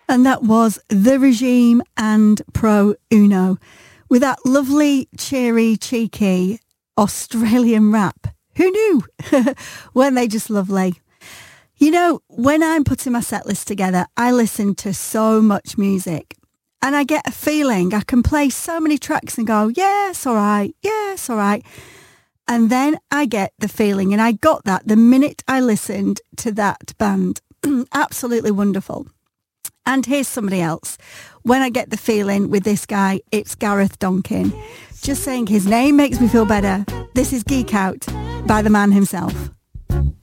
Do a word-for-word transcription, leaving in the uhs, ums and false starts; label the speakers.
Speaker 1: And that was The Regime and Pro Uno with that lovely, cheery, cheeky Australian rap. Who knew? Weren't they just lovely? You know, when I'm putting my set list together, I listen to so much music and I get a feeling I can play so many tracks and go, yeah, it's all right. Yeah, it's all right. And then I get the feeling, and I got that the minute I listened to that band. Absolutely wonderful. And here's somebody else. When I get the feeling with this guy, it's Gareth Donkin. Just saying his name makes me feel better. This is Geek Out by the man himself.